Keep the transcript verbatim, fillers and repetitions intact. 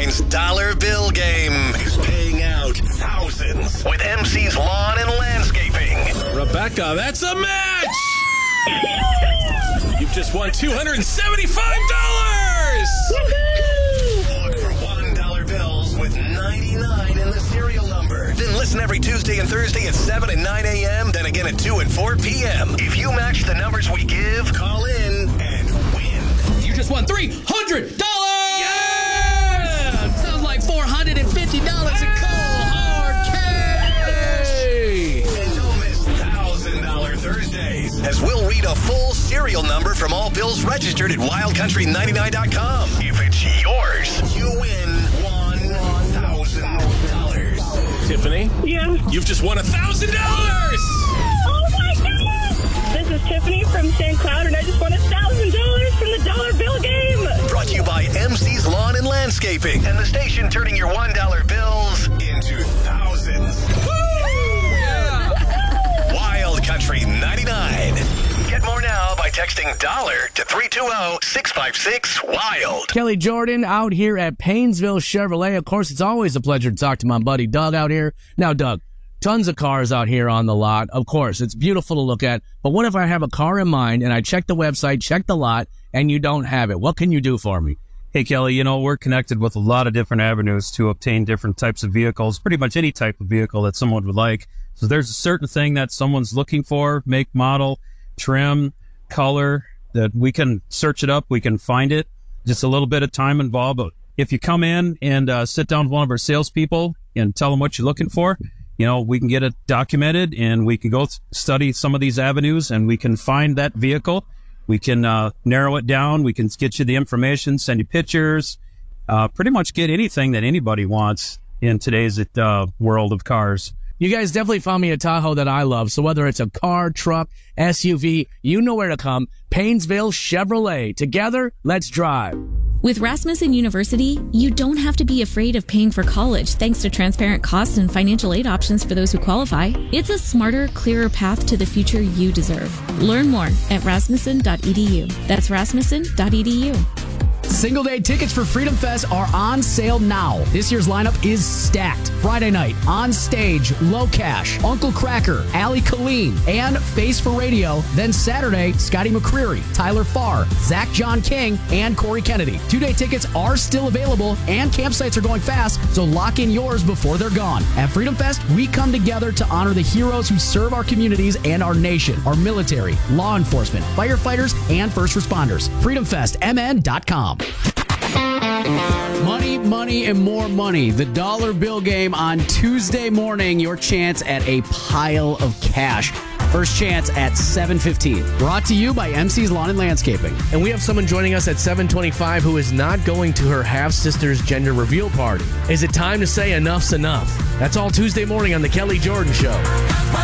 ninety-nine's Dollar Bill Game is paying out thousands with M C's Lawn and Landscaping. Rebecca, that's a match! You've just won two hundred seventy-five dollars! Look for one dollar bills with ninety-nine in the serial number. Then listen every Tuesday and Thursday at seven and nine a.m., then again at two and four p.m. If you match the numbers we give, call in and win. You just won three hundred dollars! Yeah! Sounds like four hundred fifty dollars in cold hard cash! And don't miss one thousand dollars Thursdays, as we'll read a full serial number from all bills registered at wild country ninety-nine dot com. If it's yours, you win one thousand dollars. Tiffany? Yeah. You've just won one thousand dollars! Oh my goodness! This is Tiffany from Saint Cloud, and I just won a thousand dollars from the Dollar Bill Game. Brought to you by M C's Lawn and Landscaping, and the station turning your one dollar bills into thousands. Yeah! Wild Country ninety-nine. Get more now by texting dollar to three two zero, six five six, wild. Kelly Jordan out here at Paynesville Chevrolet. Of course, it's always a pleasure to talk to my buddy Doug out here. Now, Doug, tons of cars out here on the lot. Of course, it's beautiful to look at. But what if I have a car in mind and I check the website, check the lot, and you don't have it? What can you do for me? Hey, Kelly, you know, we're connected with a lot of different avenues to obtain different types of vehicles, pretty much any type of vehicle that someone would like. So there's a certain thing that someone's looking for, make, model, trim, color, that we can search it up, we can find it. Just a little bit of time involved. But if you come in and uh, sit down with one of our salespeople and tell them what you're looking for, you know, we can get it documented and we can go th- study some of these avenues and we can find that vehicle. We can uh, narrow it down. We can get you the information, send you pictures, uh, pretty much get anything that anybody wants in today's uh, world of cars. You guys definitely found me a Tahoe that I love. So whether it's a car, truck, S U V, you know where to come. Paynesville Chevrolet. Together, let's drive. With Rasmussen University, you don't have to be afraid of paying for college thanks to transparent costs and financial aid options for those who qualify. It's a smarter, clearer path to the future you deserve. Learn more at rasmussen dot e d u. That's rasmussen dot e d u. Single day tickets for Freedom Fest are on sale now. This year's lineup is stacked. Friday night, On Stage, Low Cash, Uncle Cracker, Ali Colleen, and Face for Radio. Then Saturday, Scotty McCreery, Tyler Farr, Zach John King, and Corey Kennedy. Two-day tickets are still available, and campsites are going fast, so lock in yours before they're gone. At Freedom Fest, we come together to honor the heroes who serve our communities and our nation, our military, law enforcement, firefighters, and first responders. freedom fest m n dot com. Money, money, and more money. The Dollar Bill Game on Tuesday morning. Your chance at a pile of cash. First chance at seven fifteen. Brought to you by M C's Lawn and Landscaping. And we have someone joining us at seven twenty-five who is not going to her half-sister's gender reveal party. Is it time to say enough's enough? That's all Tuesday morning on The Kelly Jordan Show.